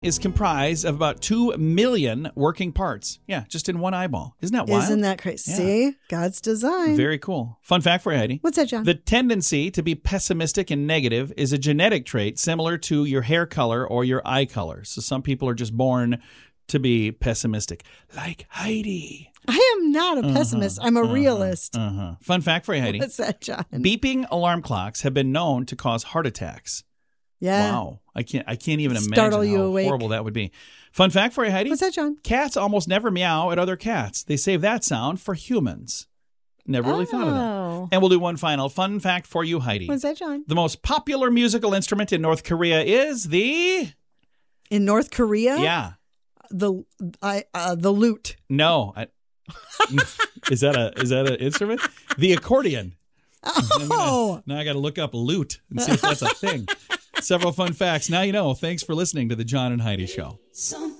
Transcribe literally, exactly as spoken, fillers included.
is comprised of about two million working parts. Yeah, just in one eyeball. Isn't that wild? Isn't that crazy? Yeah. See? God's design. Very cool. Fun fact for you, Heidi. What's that, John? The tendency to be pessimistic and negative is a genetic trait similar to your hair color or your eye color. So some people are just born to be pessimistic, like Heidi. I am not a pessimist. Uh-huh, I'm a uh-huh, realist. Uh-huh. Fun fact for you, Heidi. What's that, John? Beeping alarm clocks have been known to cause heart attacks. Yeah. Wow. I can't I can't even Startle imagine you how awake. horrible that would be. Fun fact for you, Heidi. What's that, John? Cats almost never meow at other cats. They save that sound for humans. Never really oh. thought of that. And we'll do one final fun fact for you, Heidi. What's that, John? The most popular musical instrument in North Korea is the... In North Korea? Yeah. The I uh, the lute. No. I... is that a is that an instrument? The accordion. Oh. Gonna, now I got to look up lute and see if that's a thing. Several fun facts. Now you know. Thanks for listening to the John and Heidi Show.